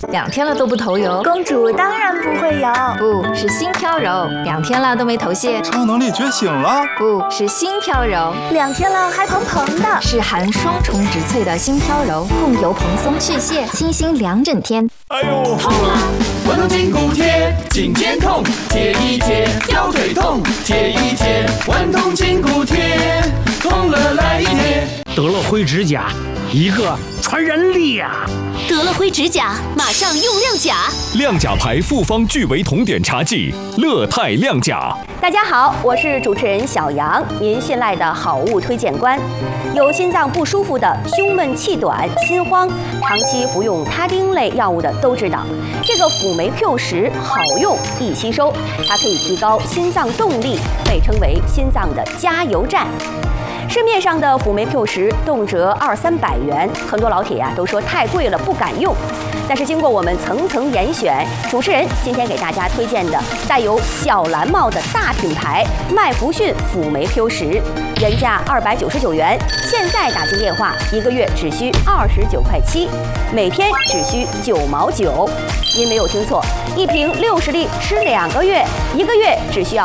2天了都不头油。 公主当然不会油， 不是心飘柔，2天了都没头屑。 超能力觉醒了， 不是心飘柔 ，2天了还蓬蓬的， 是含双重植萃的心飘柔，控油蓬松去屑，清新2整天。 哎呦，痛啊！滚动筋骨贴，颈肩痛，贴一贴；腰腿痛，贴一贴。滚动筋骨贴，痛了来一贴。 得了灰指甲，一个传染力呀！ 得了灰指甲，马上用亮甲。 亮甲牌复方聚维酮碘茶剂，乐泰亮甲。 大家好，我是主持人小杨，您信赖的好物推荐官。有心脏不舒服的、胸闷气短、心慌，长期服用他汀类药物的都知道，这个辅酶 Q10好用易吸收，它可以提高心脏动力，被称为心脏的加油站。市面上的辅酶 Q10动辄200-300元，很多老铁都说太贵了，不敢用。但是经过我们层层严选，主持人今天给大家推荐的带有小蓝帽的大品牌麦弗逊辅酶 Q10，原价299元，现在打进电话1个月只需29块7，每天只需9毛9。您没有听错，一瓶60粒吃2个月，1个月只需要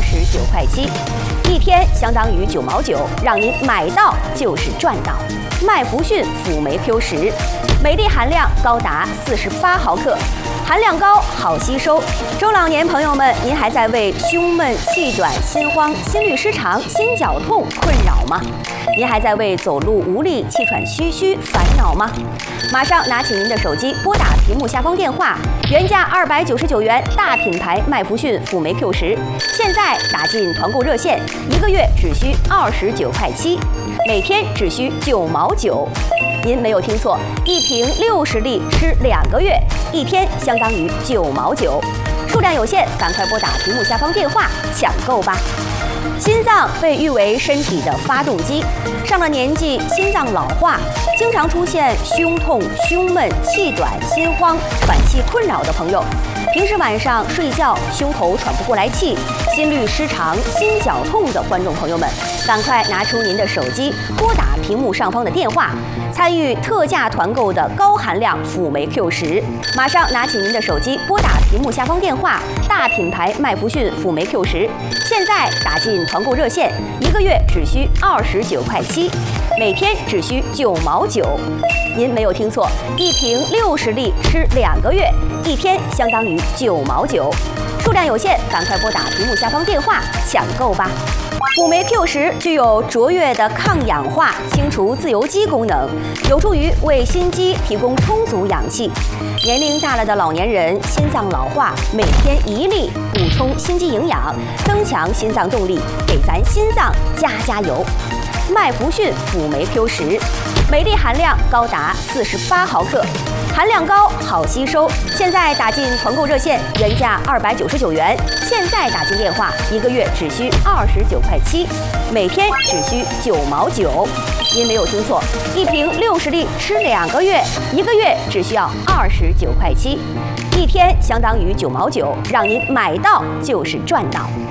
29块7。一天相当于9毛9，让您买到就是赚到。麦弗逊辅酶 Q10，镁粒含量高达48毫克，含量高，好吸收。中老年朋友们，您还在为胸闷、气短、心慌、心律失常、心绞痛困扰吗？您还在为走路无力、气喘吁吁烦恼吗？马上拿起您的手机，拨打屏幕下方电话，原价299元，大品牌麦弗逊辅酶 Q10，现在打进团购热线，1个月只需29块7，每天只需9毛9。您没有听错，一瓶60粒吃2个月，一天相当于9毛9。数量有限，赶快拨打屏幕下方电话抢购吧。心脏被誉为身体的发动机，上了年纪，心脏老化，经常出现胸痛、胸闷、气短、心慌、喘气困扰的朋友，平时晚上睡觉胸口喘不过来气、心律失常、心绞痛的观众朋友们，赶快拿出您的手机，拨打屏幕上方的电话，参与特价团购的高含量辅酶 Q10。马上拿起您的手机，拨打屏幕下方电话，大品牌麦弗逊辅酶 Q10，现在打进团购热线，1个月只需29块7，每天只需9毛9。您没有听错，一瓶60粒吃2个月，一天相当于9毛9。数量有限，赶快拨打屏幕下方电话抢购吧。辅酶 Q10具有卓越的抗氧化、清除自由基功能，有助于为心肌提供充足氧气。年龄大了的老年人，心脏老化，每天1粒，补充心肌营养，增强心脏动力，给咱心脏加油。麦弗逊辅酶 Q10，镁粒含量高达48毫克，含量高，好吸收。现在打进团购热线，原价299元，现在打进电话，1个月只需29块7，每天只需9毛9。您没有听错，一瓶60粒吃2个月，1个月只需要29块7，一天相当于9毛9，让您买到就是赚到。